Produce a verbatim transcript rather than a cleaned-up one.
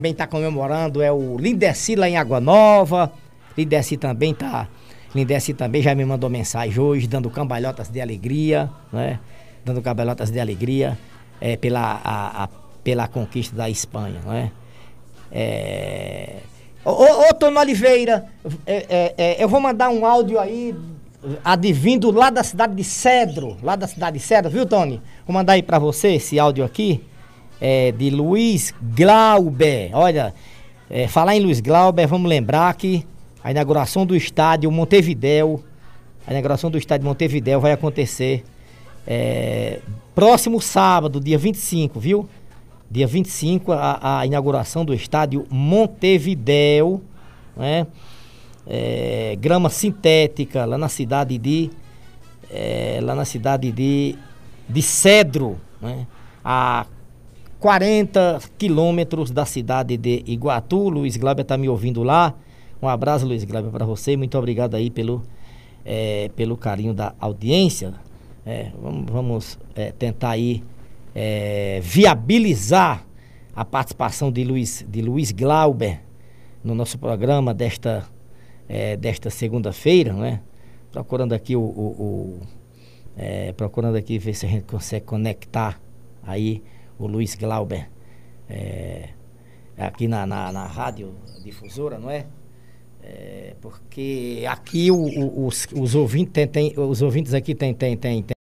Também está comemorando é o Lindeci lá em Água Nova. Lindeci também tá, Lindeci também já me mandou mensagem hoje, dando cambalhotas de alegria, né? Dando cambalhotas de alegria é, pela, a, a, pela conquista da Espanha, né? É... Ô, ô, ô Tony Oliveira, é, é, é, eu vou mandar um áudio aí, advindo lá da cidade de Cedro, lá da cidade de Cedro, viu, Tony? Vou mandar aí pra você esse áudio aqui, é, de Luiz Glauber. Olha, é, falar em Luiz Glauber, vamos lembrar que a inauguração do estádio Montevidéu, a inauguração do estádio Montevidéu vai acontecer é, próximo sábado, dia vinte e cinco, viu? Dia vinte e cinco, a, a inauguração do estádio Montevidéu, né? É, grama sintética lá na cidade de é, lá na cidade de, de Cedro, né? A quarenta quilômetros da cidade de Iguatu. Luiz Glauber tá me ouvindo lá. Um abraço, Luiz Glauber, para você. Muito obrigado aí pelo, é, pelo carinho da audiência. É, vamos vamos é, tentar aí É, viabilizar a participação de Luiz, de Luiz Glauber no nosso programa desta, é, desta segunda-feira, né? Procurando aqui o, o, o é, procurando aqui ver se a gente consegue conectar aí o Luiz Glauber é, aqui na, na, na rádio difusora, não é? É porque aqui o, o, os, os ouvintes tem, tem, os ouvintes aqui tem, tem, tem, tem